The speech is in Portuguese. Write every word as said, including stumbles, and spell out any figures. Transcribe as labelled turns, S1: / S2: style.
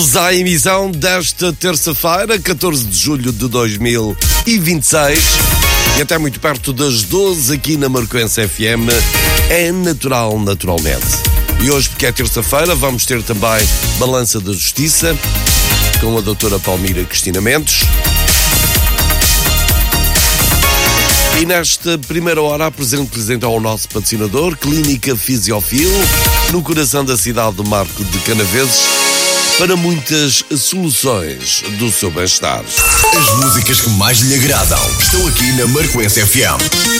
S1: À emissão desta terça-feira, catorze de julho de dois mil e vinte e seis, e até muito perto das doze aqui na Marcoense F M, é natural, naturalmente. E hoje, porque é terça-feira, vamos ter também Balança da Justiça com a doutora Palmira Cristina Mendes. E nesta primeira hora apresento presente ao nosso patrocinador, Clínica Fisiofil, no coração da cidade do Marco de Canaveses, para muitas soluções do seu bem-estar.
S2: As músicas que mais lhe agradam estão aqui na Marcoense F M.